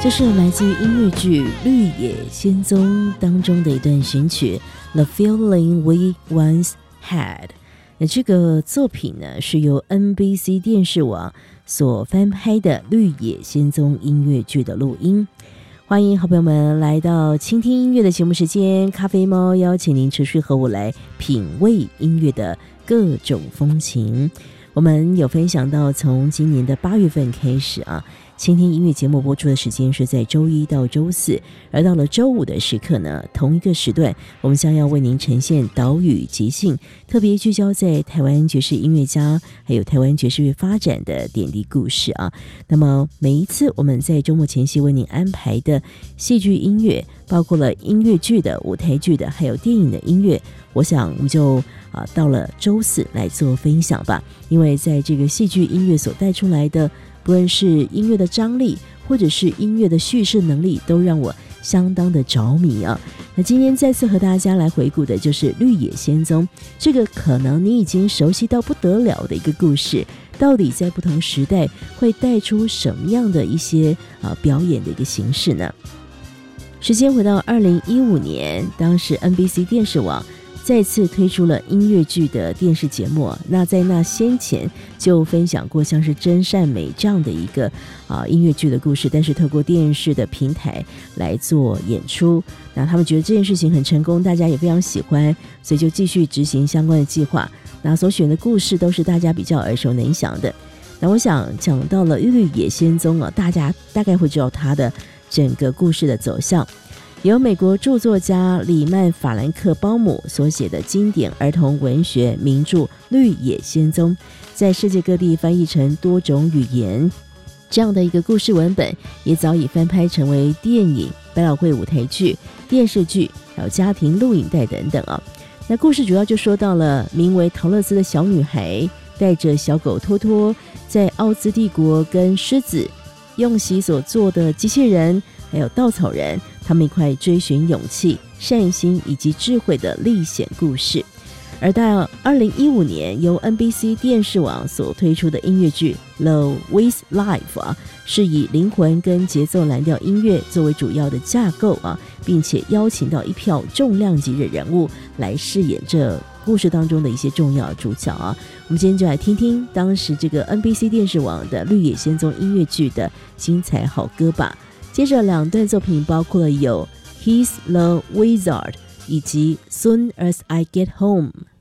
这是来自于音乐剧《绿野仙踪》当中的一段选曲 The Feeling We Once Had。 那这个作品呢，是由 NBC 电视网所翻拍的《绿野仙踪》音乐剧的录音。欢迎好朋友们来到倾听音乐的节目时间，咖啡猫邀请您持续和我来品味音乐的各种风情。我们有分享到，从今年的8月份开始啊，倾听音乐节目播出的时间是在周一到周四，而到了周五的时刻呢，同一个时段，我们将要为您呈现岛屿即兴，特别聚焦在台湾爵士音乐家还有台湾爵士乐发展的点滴故事啊。那么每一次我们在周末前夕为您安排的戏剧音乐，包括了音乐剧的、舞台剧的，还有电影的音乐，我想我们就到了周四来做分享吧。因为在这个戏剧音乐所带出来的，不论是音乐的张力或者是音乐的叙事能力，都让我相当的着迷啊。那今天再次和大家来回顾的就是《绿野仙踪》，这个可能你已经熟悉到不得了的一个故事，到底在不同时代会带出什么样的一些表演的一个形式呢？时间回到2015年，当时 NBC 电视网再次推出了音乐剧的电视节目。那在那先前就分享过像是真善美这样的一个音乐剧的故事，但是透过电视的平台来做演出。那他们觉得这件事情很成功，大家也非常喜欢，所以就继续执行相关的计划。那所选的故事都是大家比较耳熟能详的。那我想讲到了《绿野仙踪》大家大概会知道它的整个故事的走向。由美国著作家里曼法兰克鲍姆所写的经典儿童文学名著《绿野仙踪》，在世界各地翻译成多种语言，这样的一个故事文本也早已翻拍成为电影、百老汇舞台剧、电视剧，还有家庭录影带等等啊。那故事主要就说到了名为陶乐斯的小女孩，带着小狗托托，在奥兹帝国跟狮子、用锡所做的机器人还有稻草人，他们一块追寻勇气、善心以及智慧的历险故事。而到2015年由 NBC 电视网所推出的音乐剧 The With Life 是以灵魂跟节奏蓝调音乐作为主要的架构并且邀请到一票重量级的人物来饰演这故事当中的一些重要主角我们今天就来听听当时这个 NBC 电视网的《绿野仙踪》音乐剧的精彩好歌吧。接着2段作品包括了有 He's the Wizard 以及 Soon as I Get Home。